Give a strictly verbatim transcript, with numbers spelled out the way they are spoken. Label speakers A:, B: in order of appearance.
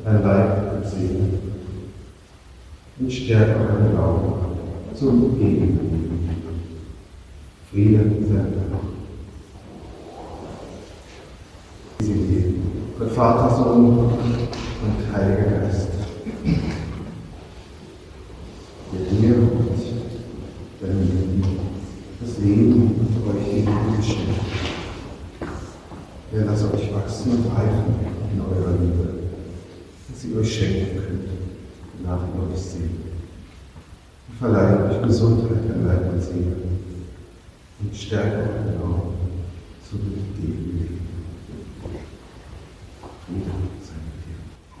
A: an Leib und Seele und stärke euren Glauben zum ewigen Leben. Friede sei mit euch. Gott Vater, Sohn und Heiliger Geist, der dir und deinem das Leben euch ewig geschenkt. Er lasst euch wachsen und reifen in eurer Liebe, dass ihr euch schenken könnt nach Gottes Segen. Und verleiht euch Gesundheit an Leib und Seele und stärke euren Glauben zu dem Leben.